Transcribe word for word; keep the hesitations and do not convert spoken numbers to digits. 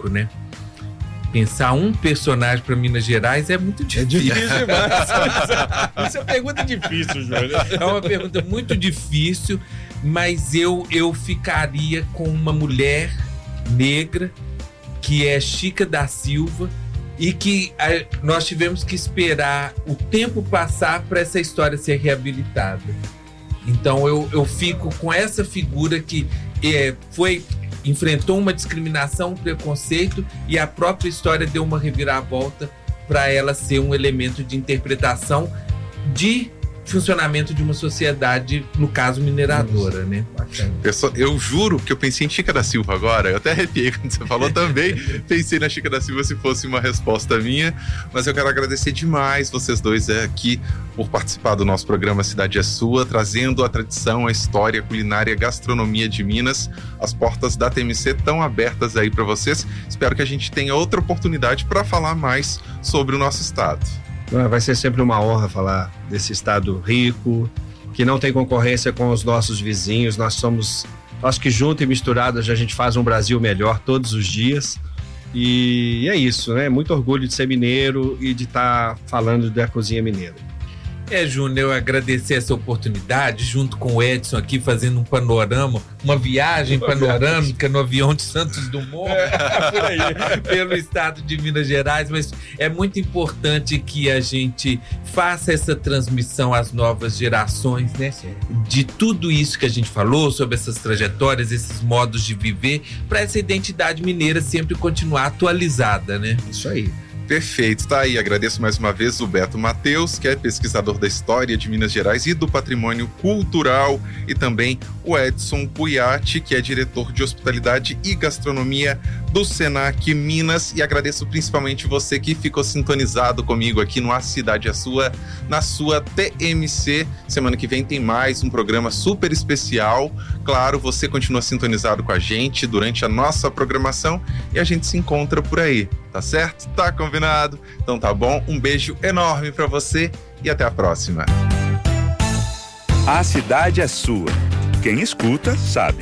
rico, né? Pensar um personagem para Minas Gerais é muito difícil. É difícil demais. Isso é pergunta difícil, Júlio. É uma pergunta muito difícil, mas eu, eu ficaria com uma mulher negra, que é Chica da Silva, e que a, nós tivemos que esperar o tempo passar para essa história ser reabilitada. Então eu, eu fico com essa figura que é, foi... enfrentou uma discriminação, um preconceito, e a própria história deu uma reviravolta para ela ser um elemento de interpretação de funcionamento de uma sociedade, no caso mineradora, né? Pessoal, eu juro que eu pensei em Chica da Silva agora, eu até arrepiei quando você falou também, pensei na Chica da Silva se fosse uma resposta minha, mas eu quero agradecer demais vocês dois aqui por participar do nosso programa Cidade é Sua, trazendo a tradição, a história, a culinária, a gastronomia de Minas. As portas da T M C estão abertas aí para vocês. Espero que a gente tenha outra oportunidade para falar mais sobre o nosso estado. Vai ser sempre uma honra falar desse estado rico, que não tem concorrência com os nossos vizinhos. Nós somos, acho que junto e misturados a gente faz um Brasil melhor todos os dias. E é isso, né? Muito orgulho de ser mineiro e de estar falando da cozinha mineira. É, Júnior, eu agradecer essa oportunidade, junto com o Edson aqui, fazendo um panorama, uma viagem uma panorâmica viagem. no avião de Santos Dumont, é, por aí, pelo estado de Minas Gerais, mas é muito importante que a gente faça essa transmissão às novas gerações, né? Sim. De tudo isso que a gente falou, sobre essas trajetórias, esses modos de viver, para essa identidade mineira sempre continuar atualizada, né? Isso aí. Perfeito, tá aí. Agradeço mais uma vez o Beto Matheus, que é pesquisador da história de Minas Gerais e do patrimônio cultural, e também o Edson Puyatti, que é diretor de hospitalidade e gastronomia do Senac Minas. E agradeço principalmente você que ficou sintonizado comigo aqui no A Cidade é Sua, na sua T M C. Semana que vem tem mais um programa super especial. Claro, você continua sintonizado com a gente durante a nossa programação e a gente se encontra por aí, tá certo? Tá combinado? Então tá bom, um beijo enorme pra você e até a próxima. A Cidade é Sua. Quem escuta, sabe.